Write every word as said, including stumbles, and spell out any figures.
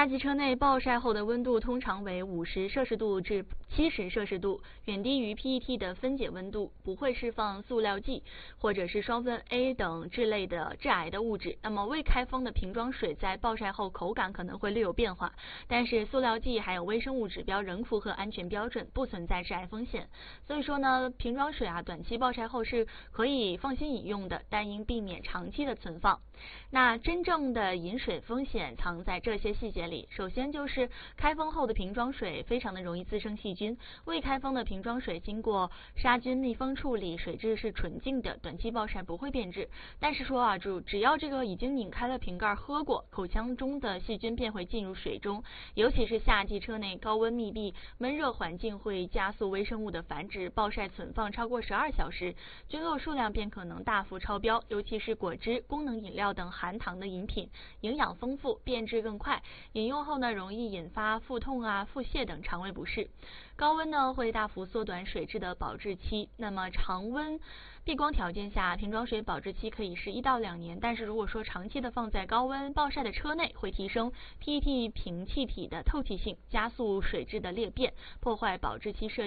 夏季车内暴晒后的温度通常为五十摄氏度至七十摄氏度，远低于 P E T 的分解温度，不会释放塑料剂或者是双酚 A 等质类的致癌的物质。那么未开封的瓶装水在暴晒后口感可能会略有变化，但是塑料剂还有微生物指标仍符合安全标准，不存在致癌风险。所以说呢，瓶装水啊，短期暴晒后是可以放心饮用的，但应避免长期的存放。那真正的饮水风险藏在这些细节里，首先就是开封后的瓶装水非常的容易滋生细菌，未开封的瓶装水经过杀菌密封处理，水质是纯净的，短期暴晒不会变质。但是说啊，就只要这个已经拧开了瓶盖喝过，口腔中的细菌便会进入水中，尤其是夏季车内高温密闭闷热环境会加速微生物的繁殖，暴晒存放超过十二小时，菌落数量便可能大幅超标，尤其是果汁、功能饮料等含糖的饮品，营养丰富，变质更快，饮用后呢容易引发腹痛啊、腹泻等肠胃不适。高温呢会大幅缩短水质的保质期，那么常温避光条件下，瓶装水保质期可以是一到两年，但是如果说长期的放在高温暴晒的车内，会提升 P E T 瓶气体的透气性，加速水质的裂变，破坏保质期设